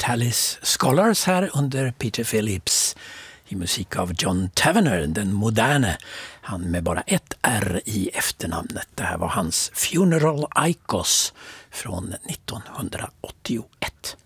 Tallis Scholars här under Peter Phillips i musik av John Tavener, den moderne. Han med bara ett R i efternamnet. Det här var hans Funeral Icos från 1981.